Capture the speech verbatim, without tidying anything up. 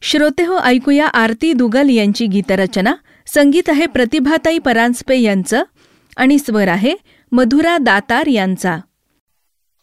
श्रोते हो, ऐकूया आरती दुगल यांची गीतरचना. संगीत आहे प्रतिभाताई परांजपे यांचं आणि स्वर आहे मधुरा दातार यांचा.